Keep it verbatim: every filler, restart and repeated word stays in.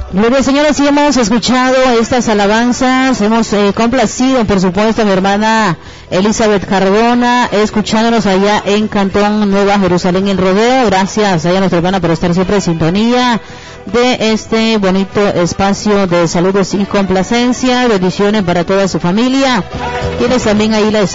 Gloria, señores, sí hemos escuchado estas alabanzas, hemos eh, complacido, por supuesto, a mi hermana Elizabeth Cardona, escuchándonos allá en Cantón Nueva Jerusalén, El Rodeo. Gracias a nuestra hermana por estar siempre en sintonía de este bonito espacio de saludos y complacencia. Bendiciones para toda su familia. Tienes también ahí la